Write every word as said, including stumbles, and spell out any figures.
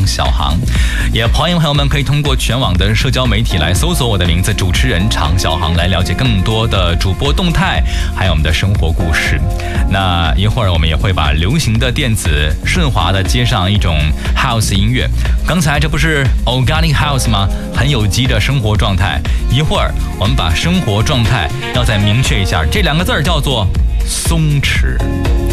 小航。也欢迎朋友们可以通过全网的社交媒体来搜索我的名字主持人常小航，来了解更多的主播动态，还有我们的生活故事。那一会儿我们也会把流行的电子顺滑的接上一种 house 音乐。刚才这不是 organic house 吗？很有机的生活状态。一会儿我们把生活状态要再明确一下，这两个字叫做松弛。